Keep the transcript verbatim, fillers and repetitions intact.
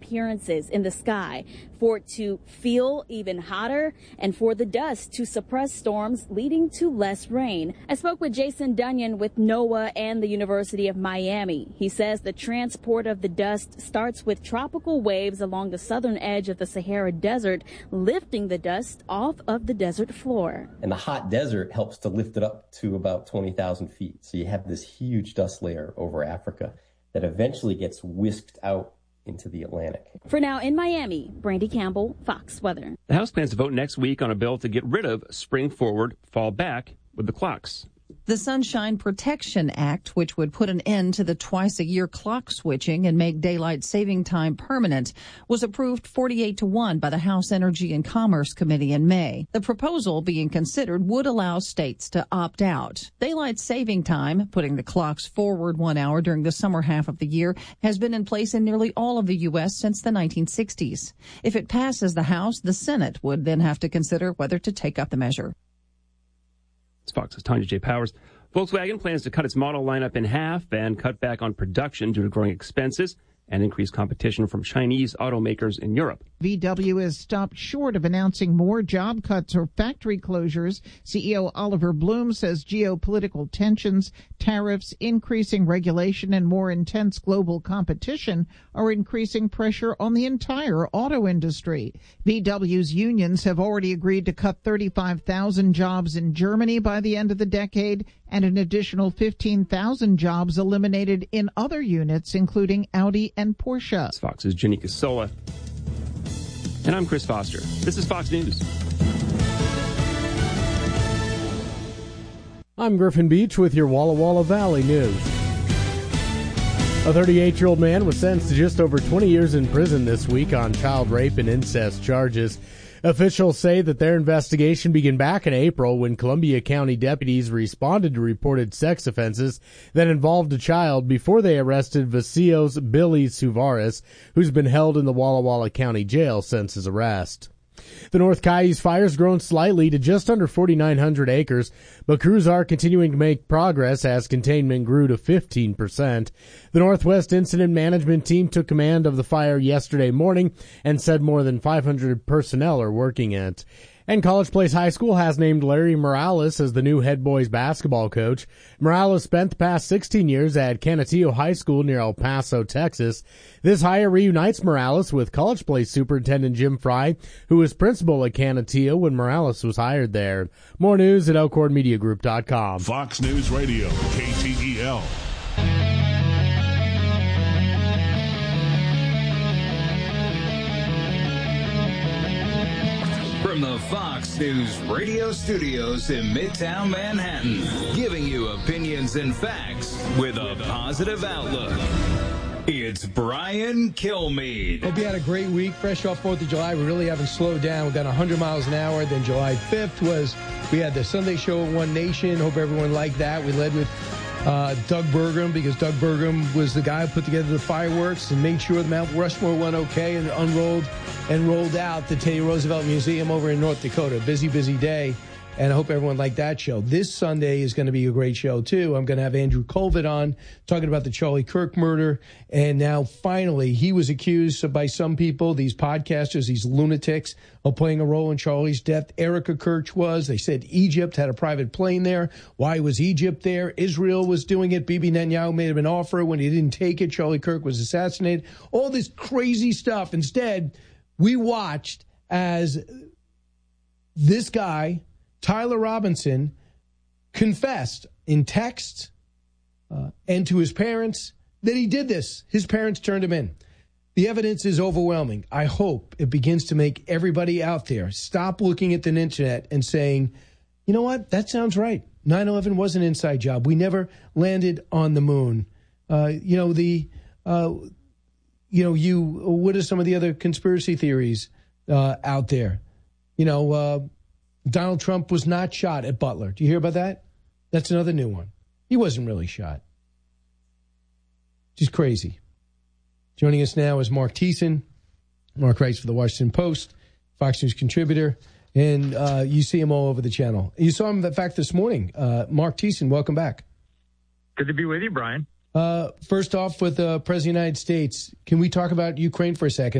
appearances in the sky, for it to feel even hotter, and for the dust to suppress storms, leading to less rain. I spoke with Jason Dunyan with NOAA and the University of Miami. He says the transport of the dust starts with tropical waves along the southern edge of the Sahara Desert, lifting the dust off of the desert floor. And the hot desert helps to lift it up to about twenty thousand feet. So you have this huge dust layer over Africa that eventually gets whisked out into the Atlantic. For now, in Miami, Brandy Campbell, Fox Weather. The House plans to vote next week on a bill to get rid of spring forward, fall back with the clocks. The Sunshine Protection Act, which would put an end to the twice-a-year clock switching and make daylight saving time permanent, was approved forty-eight to one by the House Energy and Commerce Committee in May. The proposal being considered would allow states to opt out. Daylight saving time, putting the clocks forward one hour during the summer half of the year, has been in place in nearly all of the U S since the nineteen sixties. If it passes the House, the Senate would then have to consider whether to take up the measure. Fox's Tanya J. Powers. Volkswagen plans to cut its model lineup in half and cut back on production due to growing expenses and increased competition from Chinese automakers in Europe. V W has stopped short of announcing more job cuts or factory closures. C E O Oliver Bloom says geopolitical tensions, tariffs, increasing regulation, and more intense global competition are increasing pressure on the entire auto industry. V W's unions have already agreed to cut thirty-five thousand jobs in Germany by the end of the decade and an additional fifteen thousand jobs eliminated in other units, including Audi and Porsche. It's Fox's Jenny Casola. And I'm Chris Foster. This is Fox News. I'm Griffin Beach with your Walla Walla Valley News. A thirty-eight-year-old man was sentenced to just over twenty years in prison this week on child rape and incest charges. Officials say that their investigation began back in April when Columbia County deputies responded to reported sex offenses that involved a child before they arrested Vasios Billy Suvaris, who's been held in the Walla Walla County Jail since his arrest. The North Cayuse fire's grown slightly to just under forty-nine hundred acres, but crews are continuing to make progress as containment grew to fifteen percent. The Northwest Incident Management Team took command of the fire yesterday morning and said more than five hundred personnel are working it. And College Place High School has named Larry Morales as the new head boys basketball coach. Morales spent the past sixteen years at Canutillo High School near El Paso, Texas. This hire reunites Morales with College Place Superintendent Jim Fry, who was principal at Canutillo when Morales was hired there. More news at Elkhorn Media Group dot com. Fox News Radio, K T E L. From the Fox News radio studios in Midtown Manhattan, giving you opinions and facts with a positive outlook. It's Brian Kilmeade. Hope you had a great week, fresh off fourth of July. We really haven't slowed down. We've got one hundred miles an hour. Then July fifth was, we had the Sunday show at One Nation. Hope everyone liked that. We led with uh, Doug Burgum, because Doug Burgum was the guy who put together the fireworks and made sure the Mount Rushmore went okay and unrolled and rolled out the Teddy Roosevelt Museum over in North Dakota. Busy, busy day. And I hope everyone liked that show. This Sunday is going to be a great show, too. I'm going to have Andrew Colvin on talking about the Charlie Kirk murder. And now, finally, he was accused by some people, these podcasters, these lunatics, of playing a role in Charlie's death. Erica Kirch was. They said Egypt had a private plane there. Why was Egypt there? Israel was doing it. Bibi Netanyahu made him an offer. When he didn't take it, Charlie Kirk was assassinated. All this crazy stuff. Instead, we watched as this guy, Tyler Robinson, confessed in text uh, and to his parents that he did this. His parents turned him in. The evidence is overwhelming. I hope it begins to make everybody out there stop looking at the internet and saying, you know what, that sounds right. nine eleven was an inside job. We never landed on the moon. Uh, you know, the, uh, you know, you, what are some of the other conspiracy theories uh, out there? You know, uh, Donald Trump was not shot at Butler. Do you hear about that? That's another new one. He wasn't really shot. Just crazy. Joining us now is Mark Thiessen. Mark writes for the Washington Post, Fox News contributor, and uh, you see him all over the channel. You saw him, in fact, this morning. Uh, Mark Thiessen, welcome back. Good to be with you, Brian. Uh, first off, with the uh, President of the United States, can we talk about Ukraine for a second?